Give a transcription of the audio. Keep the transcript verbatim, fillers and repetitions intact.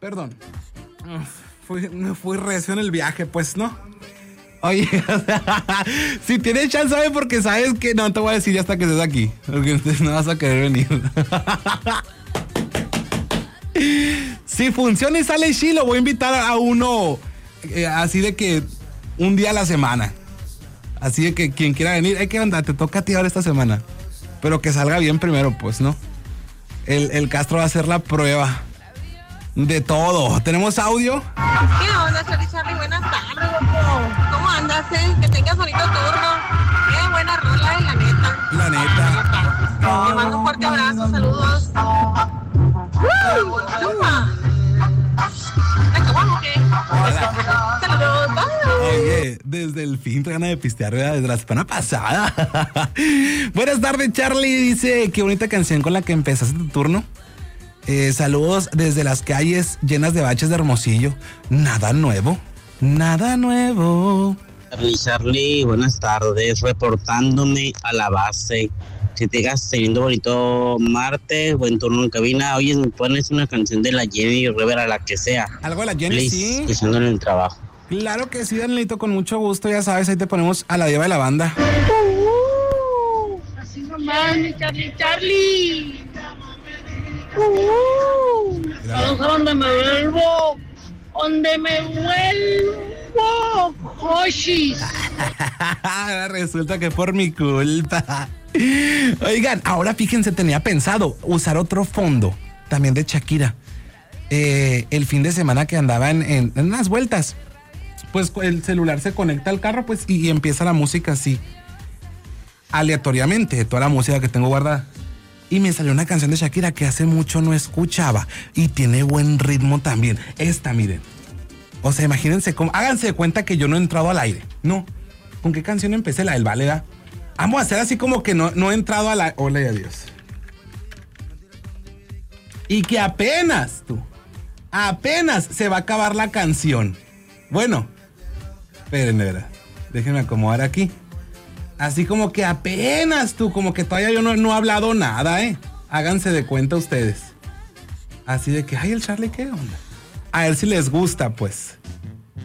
Perdón. Fui, me fui recio en el viaje, pues, ¿no? Oye, si tienes chance, ¿sabes? Porque sabes que no te voy a decir hasta que estés aquí. Porque no vas a querer venir. Si funciona y sale chilo, voy a invitar a uno eh, así de que un día a la semana. Así de que quien quiera venir, hay que andar, te toca a ti ahora esta semana. Pero que salga bien primero, pues, ¿no? El, el Castro va a hacer la prueba de todo. ¿Tenemos audio? ¿Qué onda, Charlie Charlie? Buenas tardes, loco. ¿Cómo andas, eh? Que tengas bonito turno. Qué buena rola, eh, la neta. La neta. Te mando un fuerte abrazo, saludos. ¡Uh! ¡Chuma! ¿Venga, vamos, qué? Saludos, bye. Oye, desde el fin te gana de pistear, ¿verdad? Desde la semana pasada. Buenas tardes, Charlie. Dice, qué bonita canción con la que empezaste tu turno. Eh, saludos desde las calles llenas de baches de Hermosillo. Nada nuevo, nada nuevo. Charlie, Charlie, buenas tardes, reportándome a la base. Que tengas teniendo bonito martes, buen turno en cabina. Oye, me pones una canción de la Jenny Rivera, la que sea. Algo de la Jenny, Please, sí. escuchando en el trabajo. Claro que sí, Danielito, con mucho gusto, ya sabes, ahí te ponemos a la diva de la banda. Uh, así nomás, mi Charlie, Charlie. Uh, vamos a donde me vuelvo, donde me vuelvo, Hoshis. Resulta que por mi culpa. Oigan, ahora fíjense, tenía pensado usar otro fondo, también de Shakira. Eh, el fin de semana que andaba en, en, en unas vueltas, pues el celular se conecta al carro, pues, y, y empieza la música así, aleatoriamente, toda la música que tengo guardada. Y me salió una canción de Shakira que hace mucho no escuchaba y tiene buen ritmo también. Esta, miren. O sea, imagínense cómo, háganse de cuenta que yo no he entrado al aire. No. ¿Con qué canción empecé? La del Vale, ¿da? Vamos a hacer así como que no, no he entrado a la... Hola y adiós. Y que apenas, tú, apenas se va a acabar la canción. Bueno, espérenme, ¿verdad? Déjenme acomodar aquí. Así como que apenas, tú, como que todavía yo no, no he hablado nada, ¿eh? Háganse de cuenta ustedes. Así de que, ay, el Charlie, ¿qué onda? A ver si les gusta, pues.